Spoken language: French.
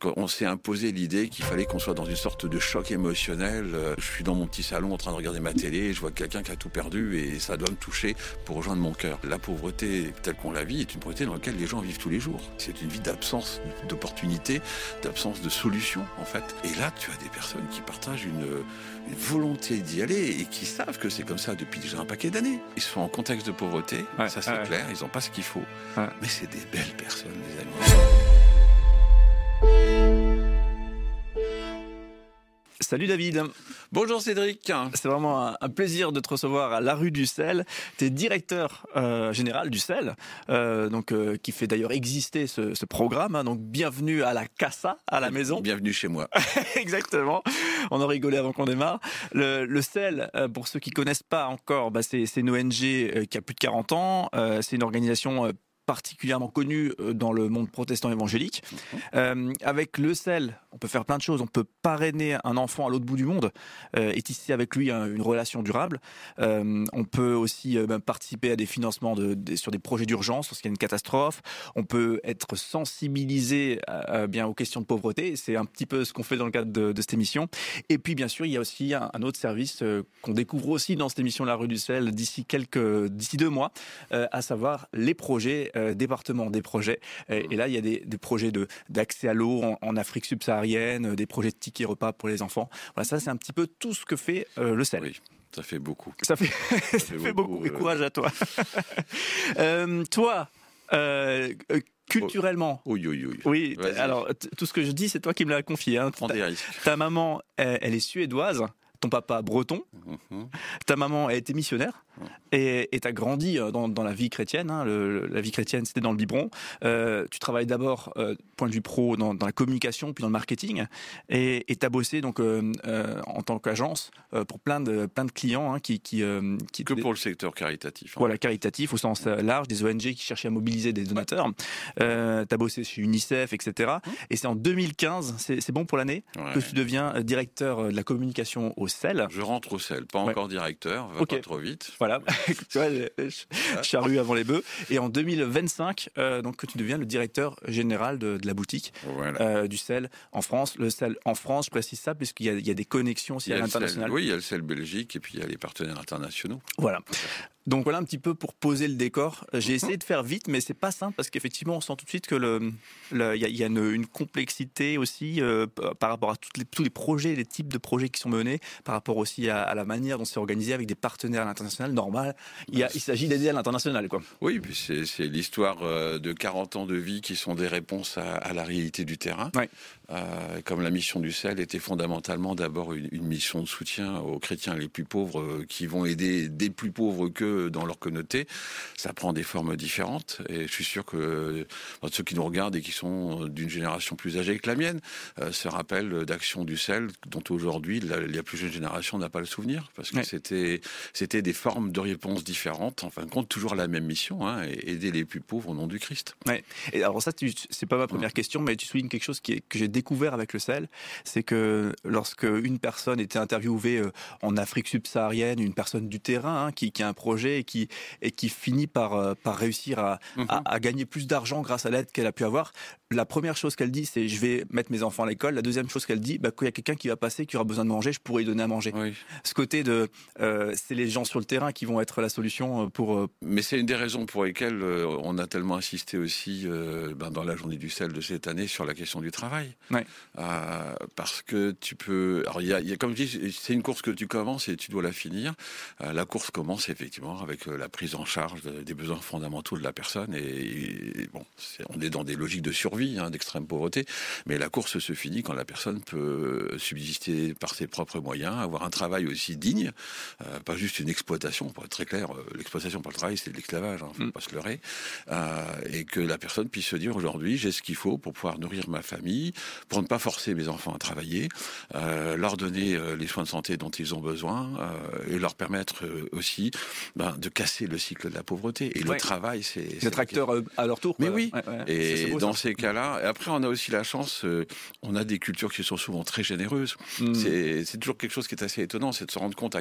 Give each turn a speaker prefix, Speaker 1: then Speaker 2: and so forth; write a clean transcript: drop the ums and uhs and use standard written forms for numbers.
Speaker 1: on s'est imposé l'idée qu'il fallait qu'on soit dans une sorte de choc émotionnel. Je suis dans mon petit salon en train de regarder ma télé, je vois quelqu'un qui a tout perdu et ça doit me toucher pour rejoindre mon cœur. La pauvreté telle qu'on la vit est une pauvreté dans laquelle les gens vivent tous les jours. C'est une vie d'absence d'opportunités, d'absence de solutions en fait. Et là, tu as des personnes qui partagent une volonté d'y aller et qui savent que c'est comme ça depuis déjà un paquet d'années. Ils sont en contexte de pauvreté, ça c'est clair, ils n'ont pas ce qu'il faut. Mais c'est des belles personnes, les amis.
Speaker 2: Salut David.
Speaker 1: Bonjour Cédric.
Speaker 2: C'est vraiment un plaisir de te recevoir à la rue du Sel. Tu es directeur général du Sel, qui fait d'ailleurs exister ce programme. Donc bienvenue à la Casa, à la maison.
Speaker 1: Bienvenue chez moi.
Speaker 2: Exactement. On en rigolait avant qu'on démarre. Le Sel, pour ceux qui connaissent pas encore, c'est une ONG qui a plus de 40 ans. C'est une organisation particulièrement connu dans le monde protestant évangélique. Avec le Sel, on peut faire plein de choses. On peut parrainer un enfant à l'autre bout du monde et tisser avec lui une relation durable. On peut aussi participer à des financements sur des projets d'urgence lorsqu'il y a une catastrophe. On peut être sensibilisé aux questions de pauvreté. C'est un petit peu ce qu'on fait dans le cadre de cette émission. Et puis, bien sûr, il y a aussi un autre service qu'on découvre aussi dans cette émission La Rue du Sel d'ici 2 mois, à savoir les projets département des projets. Et là, il y a des projets d'accès à l'eau en Afrique subsaharienne, des projets de tickets repas pour les enfants. Voilà, ça, c'est un petit peu tout ce que fait le Sel.
Speaker 1: Oui. Ça fait beaucoup.
Speaker 2: Ça fait beaucoup. Et courage à toi. Toi, culturellement. Oui,
Speaker 1: vas-y.
Speaker 2: Alors, tout ce que je dis, c'est toi qui me l'as confié.
Speaker 1: Prends des risques.
Speaker 2: Ta maman, elle est suédoise. Ton papa breton, ta maman a été missionnaire et t'as grandi dans la vie chrétienne. La vie chrétienne, c'était dans le biberon. Tu travailles d'abord, point de vue pro, dans la communication, puis dans le marketing, et t'as bossé donc en tant qu'agence pour plein de clients qui
Speaker 1: que pour le secteur caritatif.
Speaker 2: Voilà, caritatif au sens large, des ONG qui cherchaient à mobiliser des donateurs. T'as bossé chez UNICEF, etc. Et c'est en 2015, c'est bon pour l'année, que tu deviens directeur de la communication au Sel.
Speaker 1: Je rentre au Sel, pas encore directeur, va pas trop vite.
Speaker 2: Voilà, tu vois, charrue avant les bœufs. Et en 2025, que tu deviens le directeur général de la boutique du Sel en France. Le Sel en France, je précise ça, puisqu'il y a des connexions aussi à l'international.
Speaker 1: Oui, il y a le Sel Belgique et puis il y a les partenaires internationaux.
Speaker 2: Voilà. Donc voilà un petit peu pour poser le décor. J'ai essayé de faire vite, mais c'est pas simple parce qu'effectivement on sent tout de suite que il y a une complexité aussi par rapport à tous les projets, les types de projets qui sont menés, par rapport aussi à la manière dont c'est organisé avec des partenaires à l'international. Normal, il s'agit d'aider à l'international, quoi.
Speaker 1: Oui, puis c'est l'histoire de 40 ans de vie qui sont des réponses à la réalité du terrain.
Speaker 2: Ouais.
Speaker 1: Comme la mission du Sel était fondamentalement d'abord une mission de soutien aux chrétiens les plus pauvres qui vont aider des plus pauvres qu'eux dans leur communauté, ça prend des formes différentes. Et je suis sûr que ceux qui nous regardent et qui sont d'une génération plus âgée que la mienne se rappellent d'actions du Sel dont aujourd'hui la plus jeune génération n'a pas le souvenir parce que c'était des formes de réponses différentes. En fin de compte, toujours la même mission, aider les plus pauvres au nom du Christ.
Speaker 2: Ouais. Et alors ça, c'est pas ma première question, mais tu soulignes quelque chose que j'ai découvert avec le Sel, c'est que lorsque une personne était interviewée en Afrique subsaharienne, une personne du terrain qui a un projet et qui finit par réussir à gagner plus d'argent grâce à l'aide qu'elle a pu avoir, la première chose qu'elle dit, c'est je vais mettre mes enfants à l'école. La deuxième chose qu'elle dit, quand il y a quelqu'un qui va passer, qui aura besoin de manger, je pourrais lui donner à manger.
Speaker 1: Oui.
Speaker 2: Ce côté c'est les gens sur le terrain qui vont être la solution pour...
Speaker 1: Mais c'est une des raisons pour lesquelles on a tellement insisté aussi dans la journée du Sel de cette année sur la question du travail.
Speaker 2: Ouais.
Speaker 1: Parce que tu peux... Alors, il y a, comme je dis, c'est une course que tu commences et tu dois la finir. La course commence effectivement avec la prise en charge des besoins fondamentaux de la personne. Et bon, on est dans des logiques de survie, d'extrême pauvreté. Mais la course se finit quand la personne peut subsister par ses propres moyens, avoir un travail aussi digne, pas juste une exploitation. Pour être très clair, l'exploitation pour le travail, c'est de l'esclavage, faut pas se leurrer. Et que la personne puisse se dire aujourd'hui, j'ai ce qu'il faut pour pouvoir nourrir ma famille, pour ne pas forcer mes enfants à travailler, leur donner les soins de santé dont ils ont besoin et leur permettre aussi de casser le cycle de la pauvreté. Et le travail, c'est
Speaker 2: d'être acteur à leur tour.
Speaker 1: Mais oui.
Speaker 2: Ouais.
Speaker 1: Et dans ces cas-là, et après on a aussi la chance, on a des cultures qui sont souvent très généreuses. C'est toujours quelque chose qui est assez étonnant, c'est de se rendre compte à